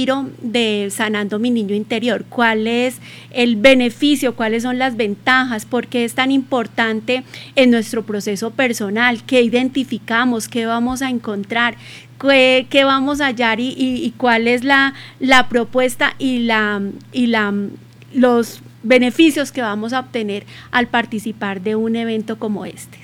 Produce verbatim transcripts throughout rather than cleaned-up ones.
retiro de Sanando mi Niño Interior? ¿Cuál es el beneficio? ¿Cuáles son las ventajas? ¿Por qué es tan importante en nuestro proceso personal? ¿Qué identificamos? ¿Qué vamos a encontrar? ¿Qué, qué vamos a hallar? Y, y, y cuál es la, la propuesta y, la, y la, los beneficios que vamos a obtener al participar de un evento como este?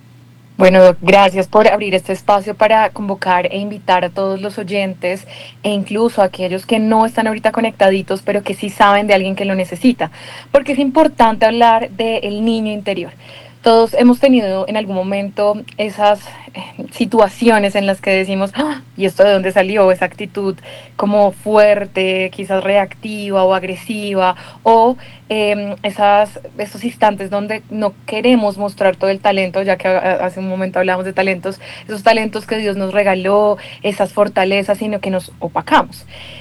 Bueno, Doc, gracias por abrir este espacio para convocar e invitar a todos los oyentes e incluso a aquellos que no están ahorita conectaditos, pero que sí saben de alguien que lo necesita, porque es importante hablar del niño interior. Todos hemos tenido en algún momento esas eh, situaciones en las que decimos, ¡ah! ¿Y esto de dónde salió? Esa actitud como fuerte, quizás reactiva o agresiva, o eh, esas, esos instantes donde no queremos mostrar todo el talento, ya que a, hace un momento hablamos de talentos, esos talentos que Dios nos regaló, esas fortalezas, sino que nos opacamos.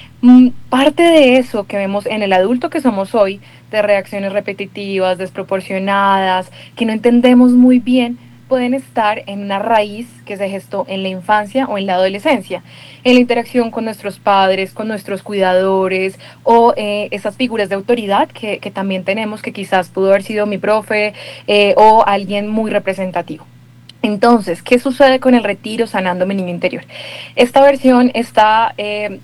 Parte de eso que vemos en el adulto que somos hoy, de reacciones repetitivas, desproporcionadas, que no entendemos muy bien, pueden estar en una raíz que se gestó en la infancia o en la adolescencia, en la interacción con nuestros padres, con nuestros cuidadores o eh, esas figuras de autoridad que, que también tenemos, que quizás pudo haber sido mi profe eh, o alguien muy representativo. Entonces, ¿qué sucede con el retiro Sanando mi Niño Interior? Esta versión está eh,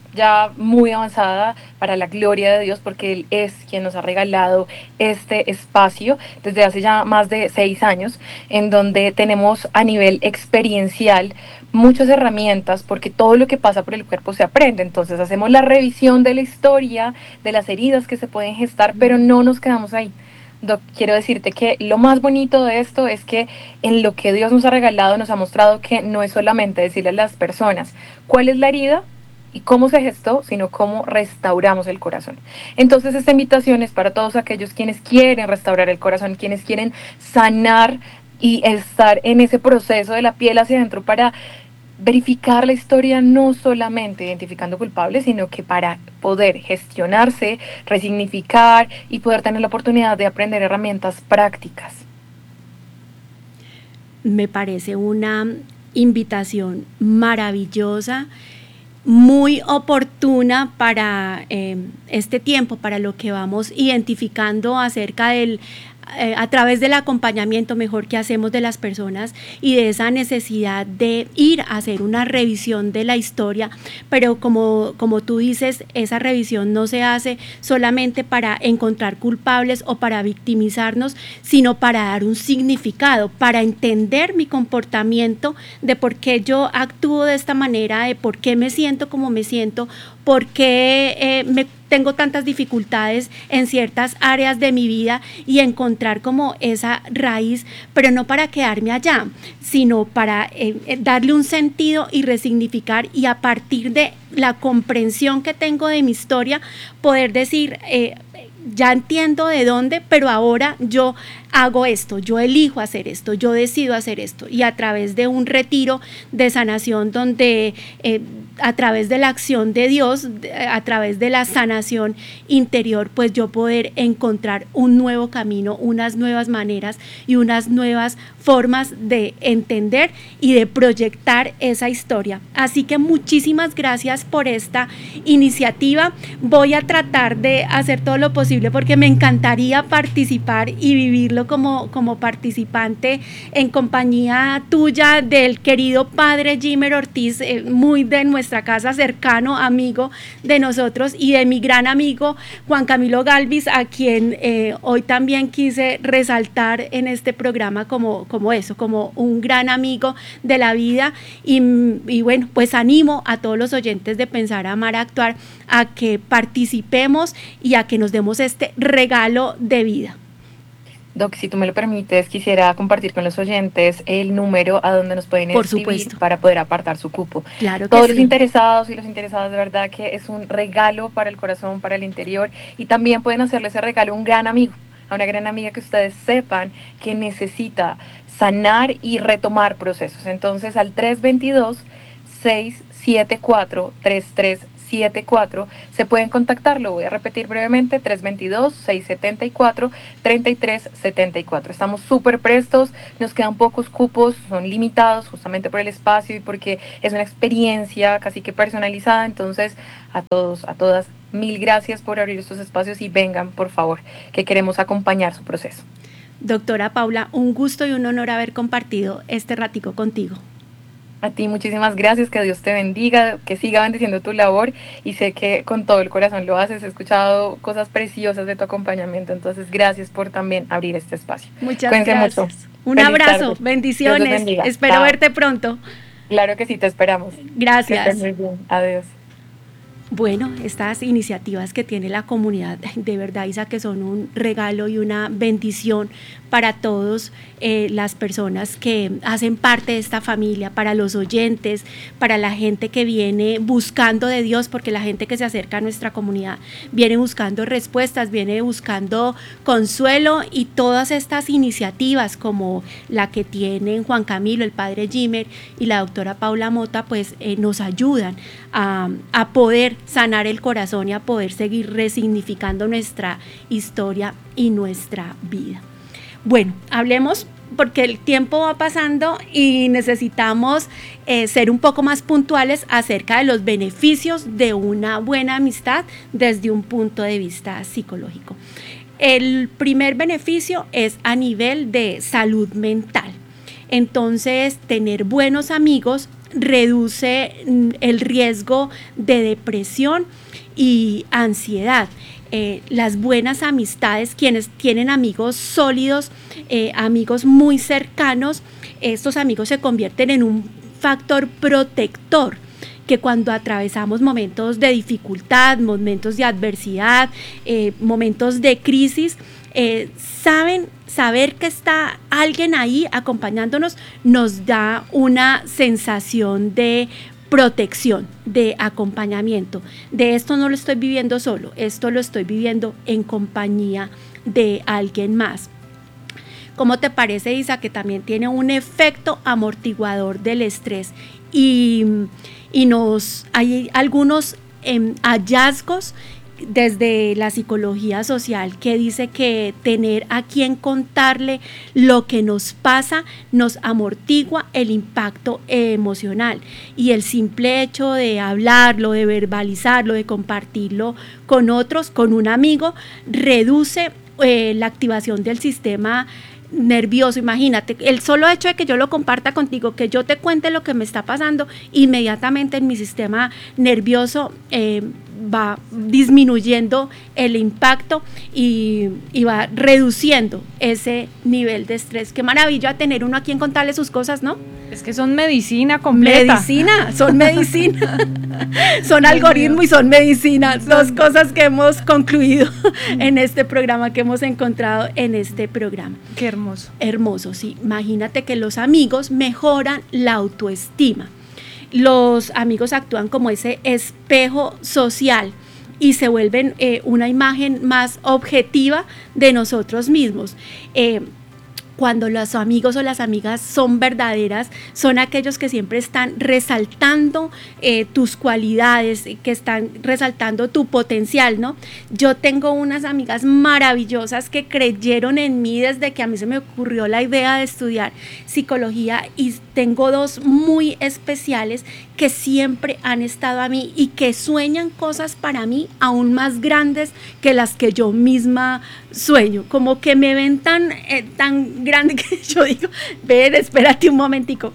ya muy avanzada para la gloria de Dios, porque Él es quien nos ha regalado este espacio desde hace ya más de seis años, en donde tenemos a nivel experiencial muchas herramientas, porque todo lo que pasa por el cuerpo se aprende. Entonces hacemos la revisión de la historia, de las heridas que se pueden gestar, pero no nos quedamos ahí. Doc, quiero decirte que lo más bonito de esto es que en lo que Dios nos ha regalado nos ha mostrado que no es solamente decirle a las personas cuál es la herida y cómo se gestó, sino cómo restauramos el corazón. Entonces esta invitación es para todos aquellos quienes quieren restaurar el corazón, quienes quieren sanar y estar en ese proceso de la piel hacia adentro para verificar la historia, no solamente identificando culpables, sino que para poder gestionarse, resignificar y poder tener la oportunidad de aprender herramientas prácticas. Me parece una invitación maravillosa, muy oportuna para eh, este tiempo, para lo que vamos identificando acerca del eh, a través del acompañamiento mejor que hacemos de las personas y de esa necesidad de ir a hacer una revisión de la historia, pero como, como tú dices, esa revisión no se hace solamente para encontrar culpables o para victimizarnos, sino para dar un significado, para entender mi comportamiento, de por qué yo actúo de esta manera, de por qué me siento como me siento, por qué eh, me tengo tantas dificultades en ciertas áreas de mi vida y encontrar como esa raíz, pero no para quedarme allá, sino para eh, darle un sentido y resignificar, y a partir de la comprensión que tengo de mi historia, poder decir, eh, ya entiendo de dónde, pero ahora yo hago esto, yo elijo hacer esto, yo decido hacer esto, y a través de un retiro de sanación donde eh, a través de la acción de Dios, a través de la sanación interior, pues yo poder encontrar un nuevo camino, unas nuevas maneras y unas nuevas formas de entender y de proyectar esa historia. Así que muchísimas gracias por esta iniciativa. Voy a tratar de hacer todo lo posible porque me encantaría participar y vivirlo como, como participante en compañía tuya, del querido padre Jimmer Ortiz, eh, muy de nuestra casa, cercano, amigo de nosotros, y de mi gran amigo Juan Camilo Galvis, a quien eh, hoy también quise resaltar en este programa como, como eso, como un gran amigo de la vida. Y, y bueno, pues animo a todos los oyentes de Pensar, Amar, Actuar a que participemos y a que nos demos este regalo de vida. Doc, si tú me lo permites, quisiera compartir con los oyentes el número a donde nos pueden Por escribir supuesto, para poder apartar su cupo. Claro que Todos sí. los interesados y los interesadas, de verdad que es un regalo para el corazón, para el interior, y también pueden hacerle ese regalo a un gran amigo, a una gran amiga que ustedes sepan que necesita sanar y retomar procesos. Entonces al tres dos dos, seis siete cuatro, tres tres siete cuatro, se pueden contactar, lo voy a repetir brevemente, tres dos dos, seis siete cuatro, tres tres siete cuatro. Estamos súper prestos, nos quedan pocos cupos, son limitados justamente por el espacio y porque es una experiencia casi que personalizada. Entonces, a todos, a todas, mil gracias por abrir estos espacios y vengan, por favor, que queremos acompañar su proceso. Doctora Paula, un gusto y un honor haber compartido este ratico contigo. A ti muchísimas gracias, que Dios te bendiga, que siga bendiciendo tu labor y sé que con todo el corazón lo haces. He escuchado cosas preciosas de tu acompañamiento, entonces gracias por también abrir este espacio. Muchas Cuídense gracias. Mucho. Un Feliz abrazo, tarde. bendiciones. Espero Chao. verte pronto. Claro que sí, te esperamos. Gracias. Que estés muy bien. Adiós. Bueno, estas iniciativas que tiene la comunidad, de verdad, Isa, que son un regalo y una bendición para todos eh, las personas que hacen parte de esta familia, para los oyentes, para la gente que viene buscando de Dios, porque la gente que se acerca a nuestra comunidad viene buscando respuestas, viene buscando consuelo, y todas estas iniciativas como la que tienen Juan Camilo, el padre Jimmer y la doctora Paula Mota, pues eh, nos ayudan a, a poder sanar el corazón y a poder seguir resignificando nuestra historia y nuestra vida. Bueno, hablemos, porque el tiempo va pasando y necesitamos eh, ser un poco más puntuales acerca de los beneficios de una buena amistad desde un punto de vista psicológico. El primer beneficio es a nivel de salud mental. Entonces, tener buenos amigos reduce el riesgo de depresión y ansiedad. Eh, las buenas amistades, quienes tienen amigos sólidos, eh, amigos muy cercanos, estos amigos se convierten en un factor protector, que cuando atravesamos momentos de dificultad, momentos de adversidad, eh, momentos de crisis, eh, saben saber que está alguien ahí acompañándonos, nos da una sensación de protección, de acompañamiento. De esto no lo estoy viviendo solo, esto lo estoy viviendo en compañía de alguien más. ¿Cómo te parece, Isa, que también tiene un efecto amortiguador del estrés? Y, y nos hay algunos eh, hallazgos desde la psicología social que dice que tener a quien contarle lo que nos pasa nos amortigua el impacto emocional, y el simple hecho de hablarlo, de verbalizarlo, de compartirlo con otros, con un amigo, reduce eh, la activación del sistema nervioso. Imagínate, el solo hecho de que yo lo comparta contigo, que yo te cuente lo que me está pasando, inmediatamente en mi sistema nervioso eh, va disminuyendo el impacto y, y va reduciendo ese nivel de estrés. Qué maravilla tener uno a quien contarle sus cosas, ¿no? Es que son medicina completa. Medicina, son medicina. Son algoritmo y son medicina. Dos cosas que hemos concluido en este programa, que hemos encontrado en este programa. Qué hermoso. Hermoso, sí. Imagínate que los amigos mejoran la autoestima. Los amigos actúan como ese espejo social y se vuelven eh, una imagen más objetiva de nosotros mismos. Eh, Cuando los amigos o las amigas son verdaderas, son aquellos que siempre están resaltando eh, tus cualidades, que están resaltando tu potencial, ¿no? Yo tengo unas amigas maravillosas que creyeron en mí desde que a mí se me ocurrió la idea de estudiar psicología, y tengo dos muy especiales que siempre han estado a mí y que sueñan cosas para mí aún más grandes que las que yo misma sueño, como que me ven tan, eh, tan grande que yo digo, ven, espérate un momentico,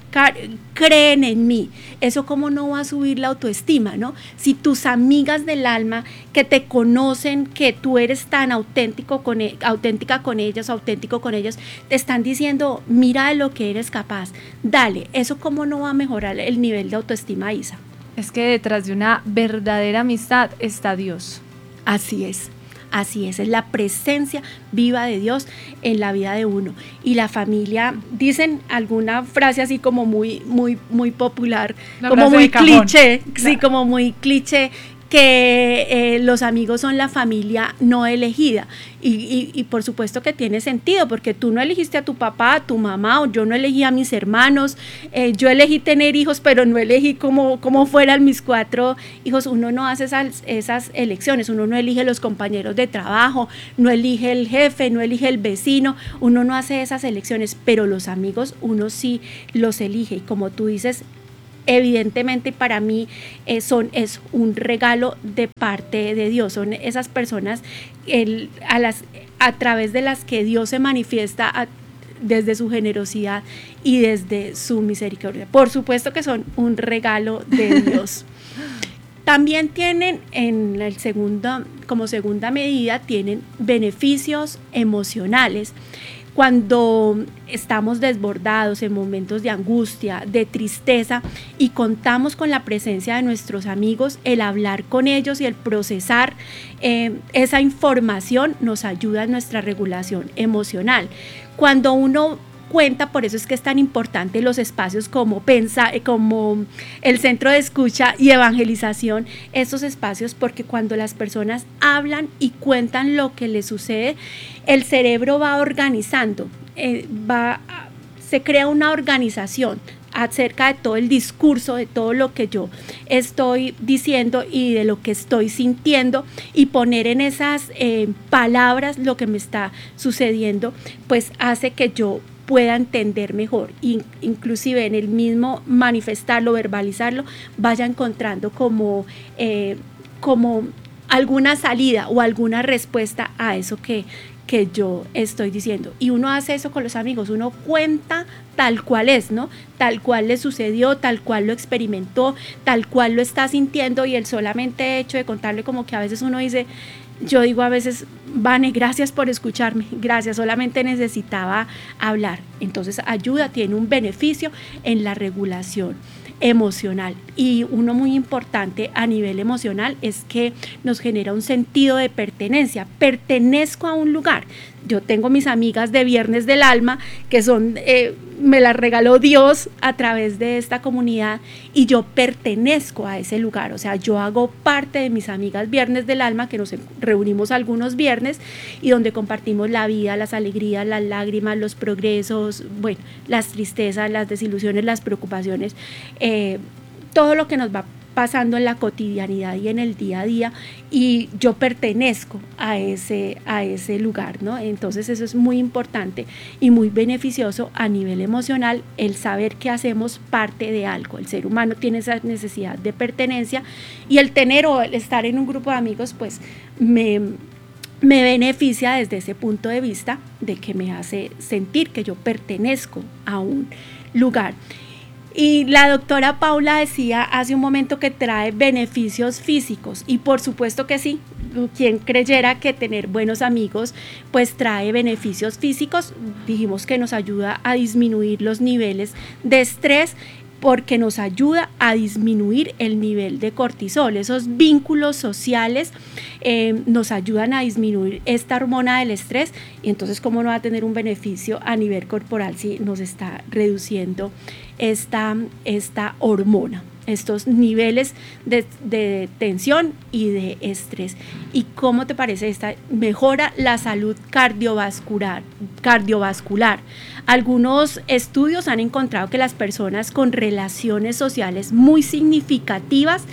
creen en mí. Eso cómo no va a subir la autoestima, ¿no? Si tus amigas del alma que te conocen, que tú eres tan auténtico con, auténtica con ellas, auténtico con ellas, te están diciendo, mira de lo que eres capaz, dale, eso cómo no va a mejorar el nivel de autoestima, Isa. Es que detrás de una verdadera amistad está Dios. Así es. Así es, es la presencia viva de Dios en la vida de uno. Y la familia, dicen alguna frase así como muy, muy, muy popular, la como muy cliché, sí, como muy cliché, que eh, los amigos son la familia no elegida. Y, y, y por supuesto que tiene sentido, porque tú no elegiste a tu papá, a tu mamá, o yo no elegí a mis hermanos, eh, yo elegí tener hijos, pero no elegí cómo, cómo fueran mis cuatro hijos. Uno no hace esas, esas elecciones, uno no elige los compañeros de trabajo, no elige el jefe, no elige el vecino, uno no hace esas elecciones, pero los amigos uno sí los elige, y como tú dices, evidentemente para mí eh, son, es un regalo de parte de Dios, son esas personas el, a, las, a través de las que Dios se manifiesta a, desde su generosidad y desde su misericordia. Por supuesto que son un regalo de Dios. También tienen, en el segundo, como segunda medida, tienen beneficios emocionales. Cuando estamos desbordados en momentos de angustia, de tristeza y contamos con la presencia de nuestros amigos, el hablar con ellos y el procesar eh, esa información nos ayuda en nuestra regulación emocional. Cuando uno cuenta, por eso es que es tan importante los espacios como, pensa, como el centro de escucha y evangelización, estos espacios, porque cuando las personas hablan y cuentan lo que les sucede, el cerebro va organizando, eh, va, se crea una organización acerca de todo el discurso, de todo lo que yo estoy diciendo y de lo que estoy sintiendo, y poner en esas eh, palabras lo que me está sucediendo, pues hace que yo pueda entender mejor, inclusive en el mismo manifestarlo, verbalizarlo, vaya encontrando como, eh, como alguna salida o alguna respuesta a eso que, que yo estoy diciendo. Y uno hace eso con los amigos, uno cuenta tal cual es, ¿no? Tal cual le sucedió, tal cual lo experimentó, tal cual lo está sintiendo, y el solamente hecho de contarle, como que a veces uno dice, yo digo a veces, Vane, gracias por escucharme, gracias, solamente necesitaba hablar. Entonces ayuda, tiene un beneficio en la regulación emocional, y uno muy importante a nivel emocional es que nos genera un sentido de pertenencia. Pertenezco a un lugar. Yo tengo mis amigas de Viernes del Alma, que son, eh, me las regaló Dios a través de esta comunidad, y yo pertenezco a ese lugar, o sea, yo hago parte de mis amigas Viernes del Alma, que nos reunimos algunos viernes y donde compartimos la vida, las alegrías, las lágrimas, los progresos, bueno, las tristezas, las desilusiones, las preocupaciones, eh, todo lo que nos va pasando en la cotidianidad y en el día a día, y yo pertenezco a ese, a ese lugar, ¿no? Entonces eso es muy importante y muy beneficioso a nivel emocional, el saber que hacemos parte de algo. El ser humano tiene esa necesidad de pertenencia, y el tener o el estar en un grupo de amigos pues me, me beneficia desde ese punto de vista, de que me hace sentir que yo pertenezco a un lugar. Y la doctora Paula decía hace un momento que trae beneficios físicos, y por supuesto que sí. Quien creyera que tener buenos amigos pues trae beneficios físicos. Dijimos que nos ayuda a disminuir los niveles de estrés, porque nos ayuda a disminuir el nivel de cortisol. Esos vínculos sociales eh, nos ayudan a disminuir esta hormona del estrés, y entonces cómo no va a tener un beneficio a nivel corporal si nos está reduciendo esta, esta hormona, estos niveles de, de tensión y de estrés. ¿Y cómo te parece esta? Mejora la salud cardiovascular, cardiovascular. Algunos estudios han encontrado que las personas con relaciones sociales muy significativas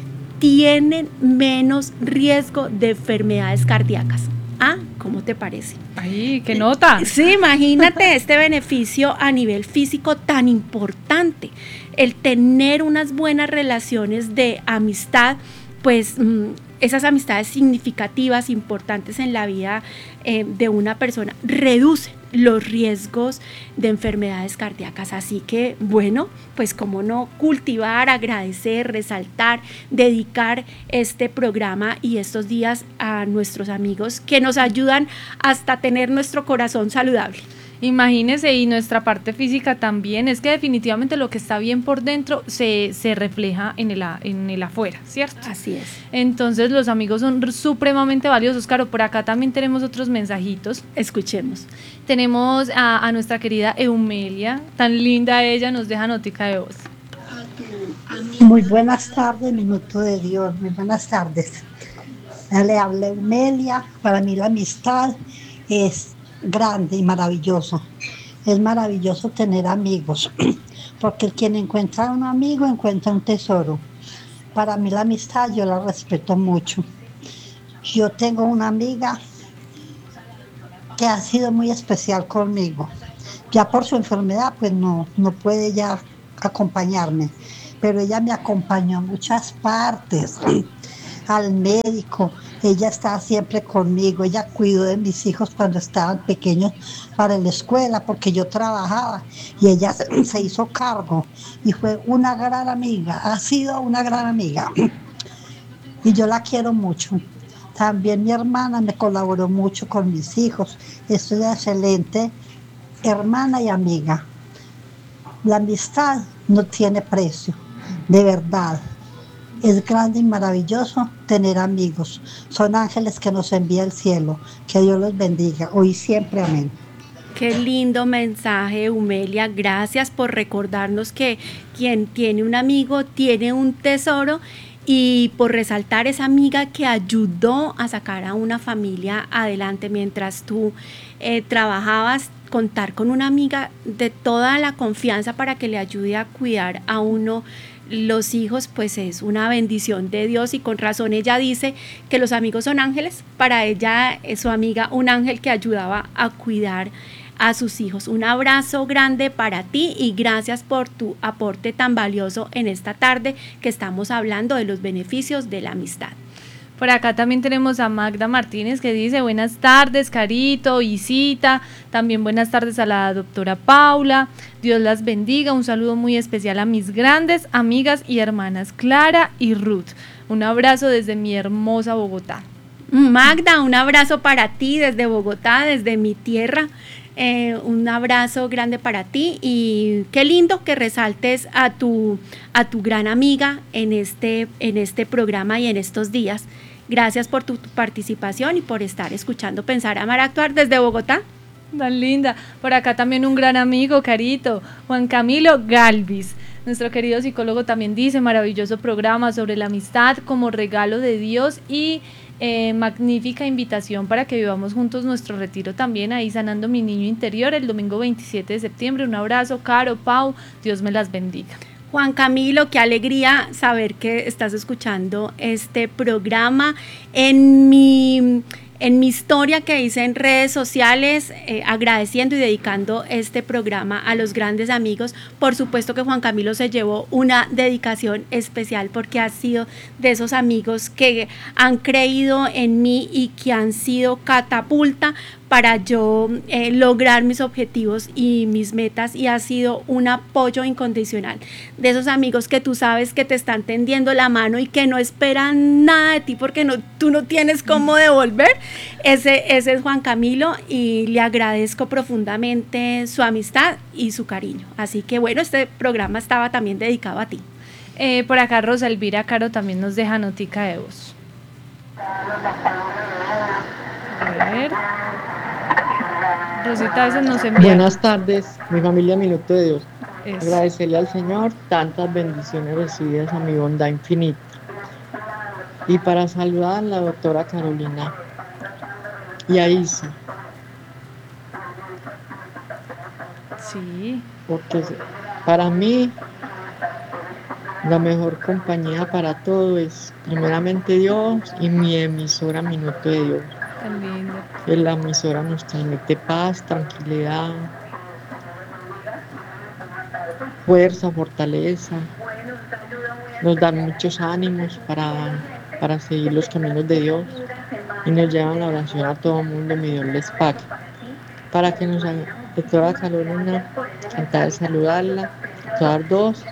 tienen menos riesgo de enfermedades cardíacas. Ah, ¿cómo te parece? ¡Ay, qué nota! Sí, imagínate este beneficio a nivel físico tan importante. El tener unas buenas relaciones de amistad, pues esas amistades significativas, importantes en la vida eh, de una persona, reducen los riesgos de enfermedades cardíacas. Así que, bueno, pues cómo no cultivar, agradecer, resaltar, dedicar este programa y estos días a nuestros amigos que nos ayudan hasta tener nuestro corazón saludable. Imagínese, y nuestra parte física también, es que definitivamente lo que está bien por dentro se, se refleja en el, en el afuera, ¿cierto? Así es. Entonces los amigos son supremamente valiosos. Claro, por acá también tenemos otros mensajitos. Escuchemos. Tenemos a, a nuestra querida Eumelia, tan linda ella, nos deja notica de voz. Muy buenas tardes, Minuto de Dios, muy buenas tardes. Le habla Eumelia. Para mí la amistad es grande y maravilloso. Es maravilloso tener amigos, porque quien encuentra un amigo encuentra un tesoro. Para mí la amistad yo la respeto mucho. Yo tengo una amiga que ha sido muy especial conmigo. Ya por su enfermedad pues no, no puede ya acompañarme, pero ella me acompañó a muchas partes, al médico. Ella estaba siempre conmigo, ella cuidó de mis hijos cuando estaban pequeños para la escuela, porque yo trabajaba y ella se, se hizo cargo y fue una gran amiga, ha sido una gran amiga y yo la quiero mucho. También mi hermana me colaboró mucho con mis hijos, es una excelente hermana y amiga. La amistad no tiene precio, de verdad. Es grande y maravilloso tener amigos. Son ángeles que nos envía el cielo. Que Dios los bendiga, hoy y siempre. Amén. Qué lindo mensaje, Humelia. Gracias por recordarnos que quien tiene un amigo tiene un tesoro y por resaltar esa amiga que ayudó a sacar a una familia adelante mientras tú eh, trabajabas. Contar con una amiga de toda la confianza para que le ayude a cuidar a uno los hijos, pues es una bendición de Dios, y con razón ella dice que los amigos son ángeles. Para ella es su amiga un ángel que ayudaba a cuidar a sus hijos. Un abrazo grande para ti y gracias por tu aporte tan valioso en esta tarde que estamos hablando de los beneficios de la amistad. Por acá también tenemos a Magda Martínez que dice buenas tardes, Carito, Isita, también buenas tardes a la doctora Paula, Dios las bendiga, un saludo muy especial a mis grandes amigas y hermanas Clara y Ruth, un abrazo desde mi hermosa Bogotá. Magda, un abrazo para ti desde Bogotá, desde mi tierra. Eh, un abrazo grande para ti y qué lindo que resaltes a tu, a tu gran amiga en este, en este programa y en estos días. Gracias por tu, tu participación y por estar escuchando Pensar, Amar, Actuar desde Bogotá. Tan linda. Por acá también un gran amigo, Carito, Juan Camilo Galvis. Nuestro querido psicólogo también dice, maravilloso programa sobre la amistad como regalo de Dios y eh, magnífica invitación para que vivamos juntos nuestro retiro también ahí sanando mi niño interior el domingo veintisiete de septiembre. Un abrazo, Caro, Pau, Dios me las bendiga. Juan Camilo, qué alegría saber que estás escuchando este programa. En mi... En mi historia que hice en redes sociales, eh, agradeciendo y dedicando este programa a los grandes amigos, por supuesto que Juan Camilo se llevó una dedicación especial porque ha sido de esos amigos que han creído en mí y que han sido catapulta para yo eh, lograr mis objetivos y mis metas, y ha sido un apoyo incondicional de esos amigos que tú sabes que te están tendiendo la mano y que no esperan nada de ti porque no, tú no tienes cómo devolver. Ese, ese es Juan Camilo y le agradezco profundamente su amistad y su cariño. Así que bueno, este programa estaba también dedicado a ti. Eh, por acá Rosa Elvira Caro también nos deja notica de voz. A ver. Rosita a veces nos envía. Buenas tardes, mi familia Minuto de Dios. Eso. Agradecerle al Señor tantas bendiciones recibidas a mi bondad infinita. Y para saludar a la doctora Carolina y a Isa. Sí. Porque para mí la mejor compañía para todo es primeramente Dios y mi emisora Minuto de Dios. Tan lindo. Que la emisora nos transmite paz, tranquilidad, fuerza, fortaleza, nos dan muchos ánimos para, para seguir los caminos de Dios y nos llevan la oración a todo el mundo. Mi Dios les pague. Para que nos haga, doctora Carolina, encantada de saludarla, todas dos,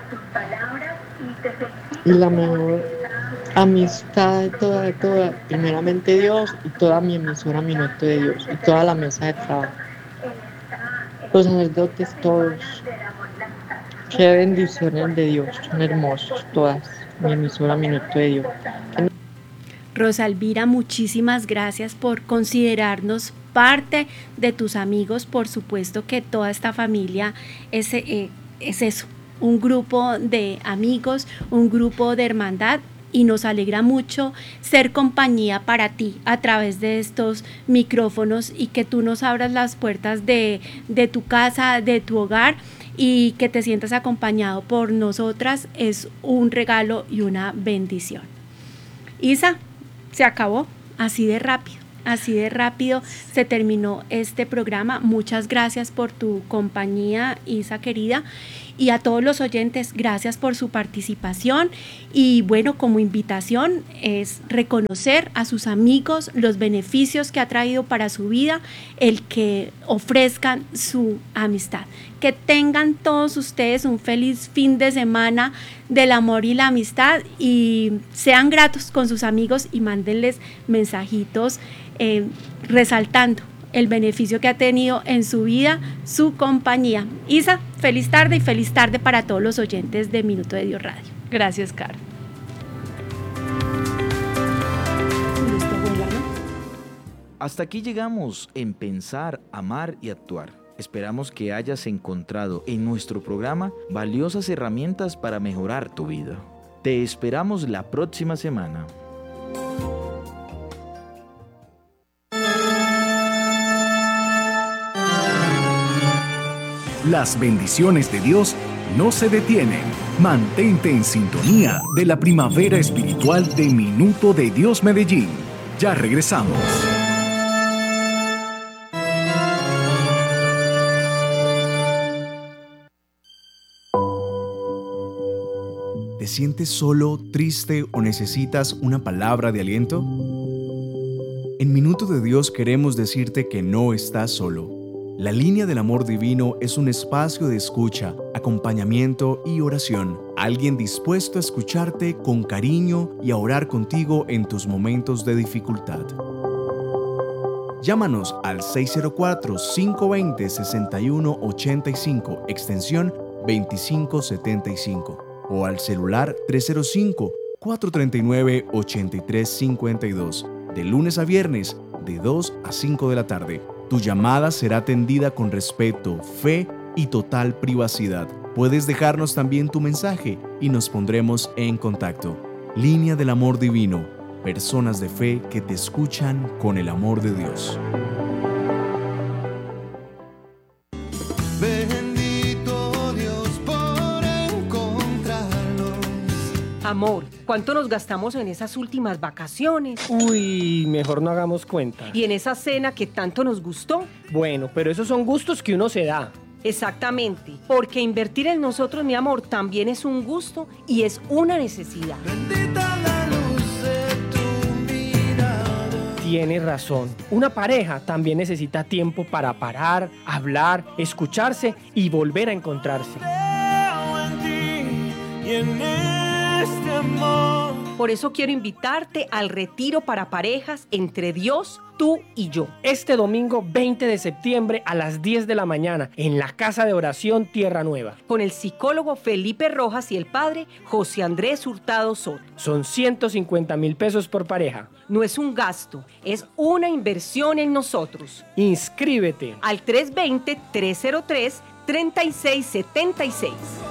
y la mejor amistad de toda, de toda, primeramente Dios y toda mi emisora Minuto de Dios y toda la mesa de trabajo. Los sacerdotes todos, qué bendiciones de Dios, son hermosos todas, mi emisora Minuto de Dios. Rosa Elvira, muchísimas gracias por considerarnos parte de tus amigos. Por supuesto que toda esta familia es, eh, es eso, un grupo de amigos, un grupo de hermandad, y nos alegra mucho ser compañía para ti a través de estos micrófonos y que tú nos abras las puertas de, de tu casa, de tu hogar, y que te sientas acompañado por nosotras. Es un regalo y una bendición. Isa, se acabó así de rápido. Así de rápido se terminó este programa. Muchas gracias por tu compañía, Isa querida, y a todos los oyentes, gracias por su participación. Y bueno, como invitación es reconocer a sus amigos los beneficios que ha traído para su vida el que ofrezcan su amistad. Que tengan todos ustedes un feliz fin de semana del amor y la amistad, y sean gratos con sus amigos y mándenles mensajitos eh, resaltando el beneficio que ha tenido en su vida su compañía. Isa, feliz tarde, y feliz tarde para todos los oyentes de Minuto de Dios Radio. Gracias, Caro. Hasta aquí llegamos en Pensar, Amar y Actuar. Esperamos que hayas encontrado en nuestro programa valiosas herramientas para mejorar tu vida. Te esperamos la próxima semana. Las bendiciones de Dios no se detienen. Mantente en sintonía de la primavera espiritual de Minuto de Dios Medellín. Ya regresamos. ¿Te sientes solo, triste o necesitas una palabra de aliento? En Minuto de Dios queremos decirte que no estás solo. La Línea del Amor Divino es un espacio de escucha, acompañamiento y oración. Alguien dispuesto a escucharte con cariño y a orar contigo en tus momentos de dificultad. Llámanos al seis cero cuatro, cinco dos cero, seis uno ocho cinco, extensión veinticinco setenta y cinco, o al celular tres cero cinco, cuatro tres nueve, ocho tres cinco dos, de lunes a viernes, de dos a cinco de la tarde. Tu llamada será atendida con respeto, fe y total privacidad. Puedes dejarnos también tu mensaje y nos pondremos en contacto. Línea del Amor Divino. Personas de fe que te escuchan con el amor de Dios. Bendito Dios por encontrarnos. Amor, ¿cuánto nos gastamos en esas últimas vacaciones? Uy, mejor no hagamos cuenta. ¿Y en esa cena que tanto nos gustó? Bueno, pero esos son gustos que uno se da. Exactamente, porque invertir en nosotros, mi amor, también es un gusto y es una necesidad. Bendita la luz de tu mirada. Tienes razón. Una pareja también necesita tiempo para parar, hablar, escucharse y volver a encontrarse. Creo en ti y en este amor. Por eso quiero invitarte al retiro para parejas entre Dios, tú y yo. Este domingo veinte de septiembre a las diez de la mañana en la Casa de Oración Tierra Nueva. Con el psicólogo Felipe Rojas y el padre José Andrés Hurtado Soto. Son ciento cincuenta mil pesos por pareja. No es un gasto, es una inversión en nosotros. Inscríbete Al tres dos cero, tres cero tres, tres seis siete seis.